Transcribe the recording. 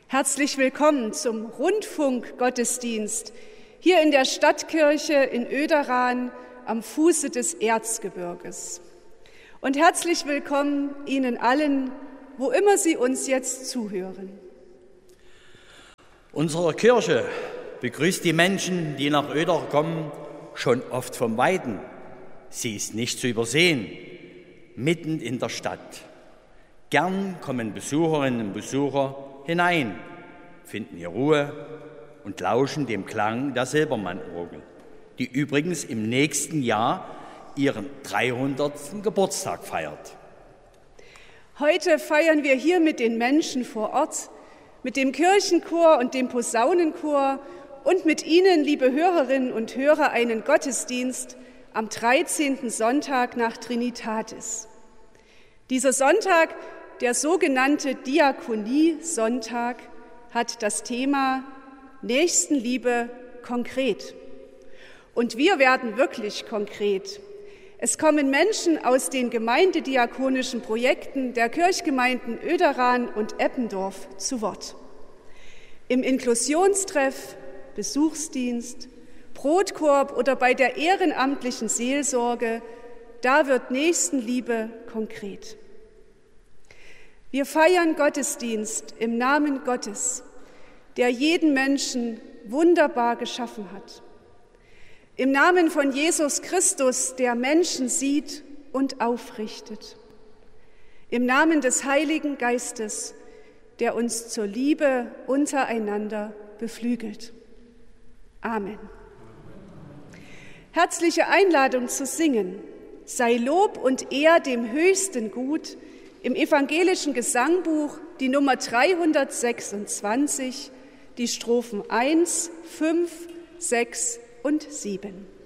Herzlich willkommen zum Rundfunkgottesdienst hier in der Stadtkirche in Oederan am Fuße des Erzgebirges. Und herzlich willkommen Ihnen allen, wo immer Sie uns jetzt zuhören. Unsere Kirche begrüßt die Menschen, die nach Oeder kommen, schon oft vom Weiten. Sie ist nicht zu übersehen, mitten in der Stadt. Gern kommen Besucherinnen und Besucher hinein, finden hier Ruhe und lauschen dem Klang der Silbermann-Orgel, die übrigens im nächsten Jahr ihren 300. Geburtstag feiert. Heute feiern wir hier mit den Menschen vor Ort, mit dem Kirchenchor und dem Posaunenchor und mit Ihnen, liebe Hörerinnen und Hörer, einen Gottesdienst am 13. Sonntag nach Trinitatis. Dieser Sonntag, der sogenannte Diakonie-Sonntag, hat das Thema Nächstenliebe konkret. Und wir werden wirklich konkret. Es kommen Menschen aus den gemeindediakonischen Projekten der Kirchgemeinden Oederan und Eppendorf zu Wort. Im Inklusionstreff, Besuchsdienst, Brotkorb oder bei der ehrenamtlichen Seelsorge, da wird Nächstenliebe konkret. Wir feiern Gottesdienst im Namen Gottes, der jeden Menschen wunderbar geschaffen hat. Im Namen von Jesus Christus, der Menschen sieht und aufrichtet. Im Namen des Heiligen Geistes, der uns zur Liebe untereinander beflügelt. Amen. Herzliche Einladung zu singen. Sei Lob und Ehr dem Höchsten gut, im evangelischen Gesangbuch die Nummer 326, die Strophen 1, 5, 6 und 7.